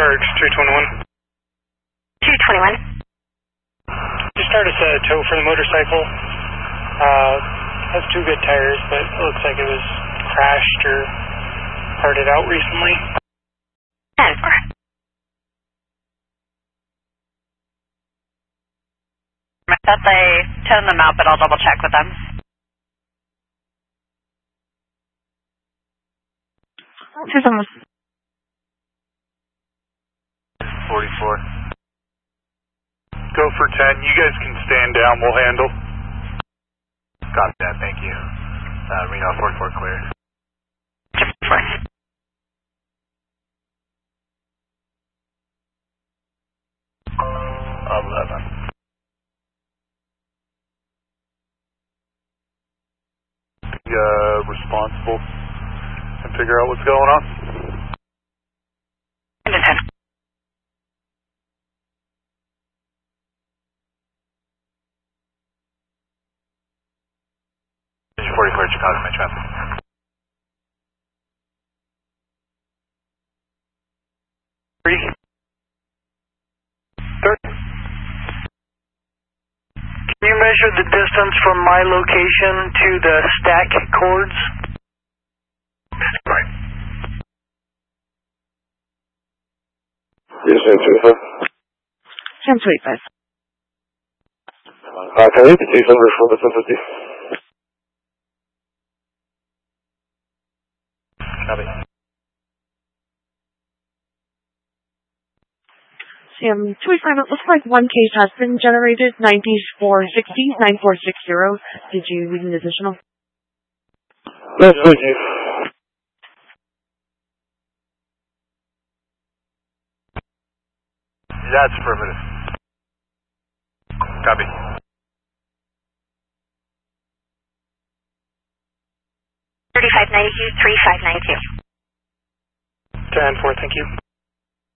Charge 321. 221. Just started a tow for the motorcycle. Has two good tires, but it looks like it was crashed or parted out recently. 10-4. I thought they toned them out, but I'll double check with them. Here's almost 44. Go for 10. You guys can stand down. We'll handle. Got that. Thank you. Reno 44 clear. 4. Of 11. Responsible and figure out what's going on. 10-10. Engine 40 clear, Chicago, my traffic. Can you measure the distance from my location to the stack cords? Right. Yes, 1025. 1025. Can I get the case number for the 750? Copy. Sam, 25, it looks like one case has been generated, 9460. Did you need an additional? No, thank you. That's affirmative. Copy. 3592, 3592. 10-4, thank you.